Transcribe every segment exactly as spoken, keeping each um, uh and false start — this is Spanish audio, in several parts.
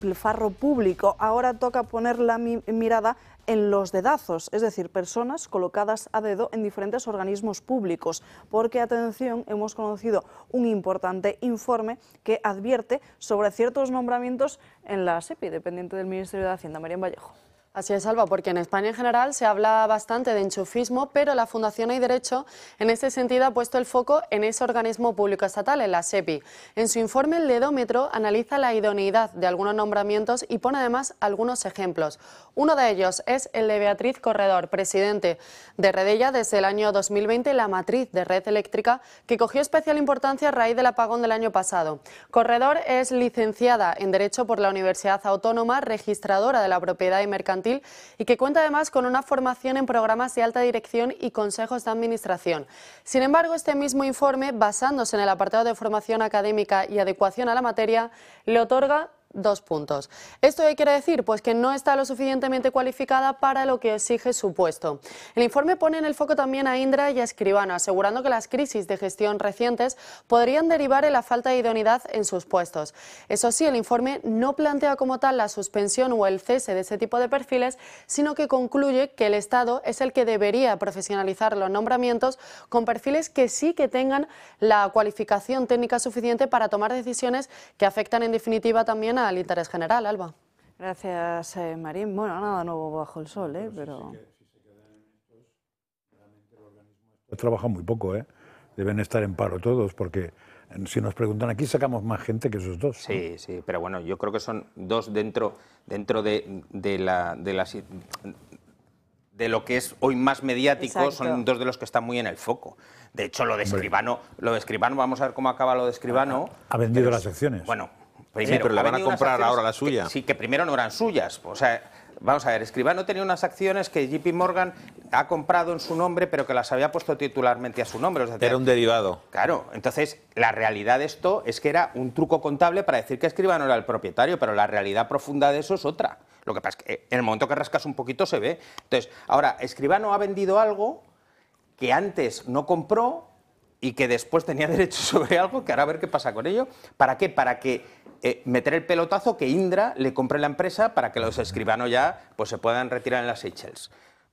despilfarro público. Ahora toca poner la mi mirada en los dedazos, es decir, personas colocadas a dedo en diferentes organismos públicos, porque, atención, hemos conocido un importante informe que advierte sobre ciertos nombramientos en la SEPI, dependiente del Ministerio de Hacienda. María Vallejo. Así es, Alba, porque en España en general se habla bastante de enchufismo, pero la Fundación Hay Derecho en este sentido ha puesto el foco en ese organismo público estatal, en la SEPI. En su informe, el Dedómetro analiza la idoneidad de algunos nombramientos y pone además algunos ejemplos. Uno de ellos es el de Beatriz Corredor, presidente de Redella desde el año dos mil veinte, la matriz de Red Eléctrica, que cogió especial importancia a raíz del apagón del año pasado. Corredor es licenciada en Derecho por la Universidad Autónoma, registradora de la propiedad y mercantil, y que cuenta además con una formación en programas de alta dirección y consejos de administración. Sin embargo, este mismo informe, basándose en el apartado de formación académica y adecuación a la materia, le otorga dos puntos. ¿Esto qué quiere decir? Pues que no está lo suficientemente cualificada para lo que exige su puesto. El informe pone en el foco también a Indra y a Escribano, asegurando que las crisis de gestión recientes podrían derivar en la falta de idoneidad en sus puestos. Eso sí, el informe no plantea como tal la suspensión o el cese de ese tipo de perfiles, sino que concluye que el Estado es el que debería profesionalizar los nombramientos con perfiles que sí que tengan la cualificación técnica suficiente para tomar decisiones que afectan en definitiva también a al interés general. Alba. Gracias, eh, Marín. Bueno, nada nuevo bajo el sol, ¿eh? Pero... Trabajan muy poco, ¿eh? Deben estar en paro todos, porque si nos preguntan aquí sacamos más gente que esos dos. Sí, sí, pero bueno, yo creo que son dos dentro, dentro de, de, la, de, la, de lo que es hoy más mediático. Exacto. Son dos de los que están muy en el foco. De hecho, lo de Escribano, lo de Escribano, vamos a ver cómo acaba lo de Escribano. Ha vendido las acciones. Bueno, primero, sí, pero la van a comprar ahora la suya. Que, sí, que primero no eran suyas. O sea, vamos a ver, Escribano tenía unas acciones que J P Morgan ha comprado en su nombre, pero que las había puesto titularmente a su nombre. O sea, era un derivado. Claro, entonces la realidad de esto es que era un truco contable para decir que Escribano era el propietario, pero la realidad profunda de eso es otra. Lo que pasa es que en el momento que rascas un poquito se ve. Entonces, ahora, Escribano ha vendido algo que antes no compró y que después tenía derecho sobre algo, que ahora a ver qué pasa con ello. ¿Para qué? Para que eh, meter el pelotazo, que Indra le compre la empresa para que los Escribano ya pues, se puedan retirar en las Seychelles.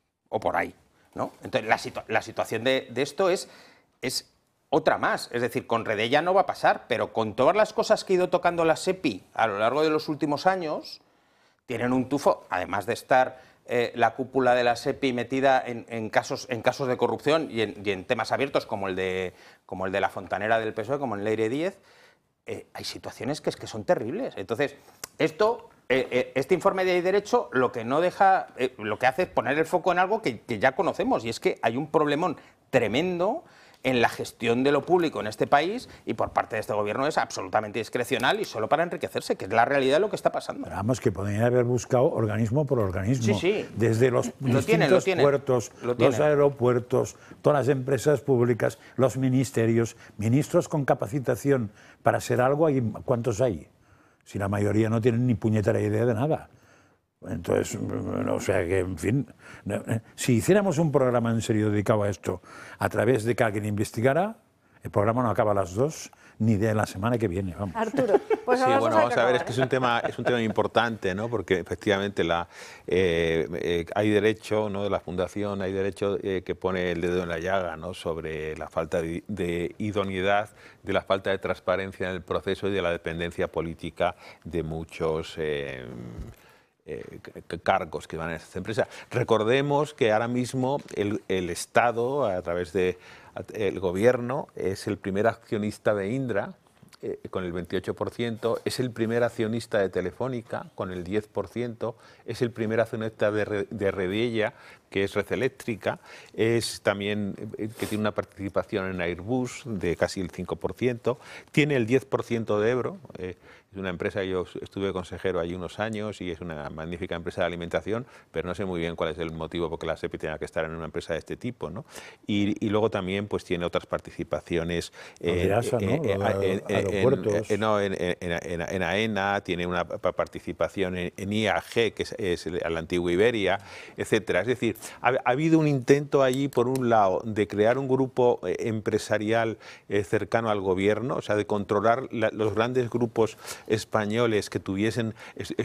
O por ahí, ¿no? Entonces, la, situa la situación de, de esto es, es otra más. Es decir, con Redella no va a pasar, pero con todas las cosas que ha ido tocando la SEPI a lo largo de los últimos años, tienen un tufo, además de estar Eh, la cúpula de la SEPI metida en, en, casos, en casos de corrupción y en, y en temas abiertos como el, de, como el de la fontanera del P S O E, como en Leire Díez, eh, hay situaciones que, es que son terribles. Entonces, esto, eh, eh, este informe de Hay Derecho lo que no deja, eh, lo que hace es poner el foco en algo que, que ya conocemos, y es que hay un problemón tremendo en la gestión de lo público en este país, y por parte de este gobierno es absolutamente discrecional y solo para enriquecerse, que es la realidad de lo que está pasando. Pero vamos, que podrían haber buscado organismo por organismo. Sí, sí. Desde los lo distintos tienen, lo tienen. puertos, lo los aeropuertos, todas las empresas públicas, los ministerios, ministros con capacitación para ser algo. ¿Cuántos hay? Si la mayoría no tienen ni puñetera idea de nada. Entonces, o sea que, en fin, si hiciéramos un programa en serio dedicado a esto, a través de que alguien investigara, el programa no acaba a las dos ni de la semana que viene. Vamos. Arturo, pues sí, ahora bueno, vamos a ver, es que es un tema, es un tema importante, ¿no? Porque efectivamente la, eh, eh, hay derecho, ¿no? De la Fundación Hay Derecho eh, que pone el dedo en la llaga, ¿no? Sobre la falta de, de idoneidad, de la falta de transparencia en el proceso y de la dependencia política de muchos Eh, Eh, cargos que van a estas empresas. Recordemos que ahora mismo el, el Estado, a través del Gobierno, es el primer accionista de Indra, eh, con el veintiocho por ciento, es el primer accionista de Telefónica, con el diez por ciento, es el primer accionista de, de Redella, que es Red Eléctrica, es también eh, que tiene una participación en Airbus de casi el cinco por ciento, tiene el diez por ciento de Ebro, eh, es una empresa, yo estuve consejero allí unos años y es una magnífica empresa de alimentación, pero no sé muy bien cuál es el motivo porque la SEPI tenga que estar en una empresa de este tipo, ¿no? Y, y luego también pues tiene otras participaciones en AENA, tiene una participación en, en I A G, que es, es la antigua Iberia, etcétera. Es decir, ha, ha habido un intento allí, por un lado, de crear un grupo empresarial eh, cercano al gobierno, o sea, de controlar la, los grandes grupos españoles que tuviesen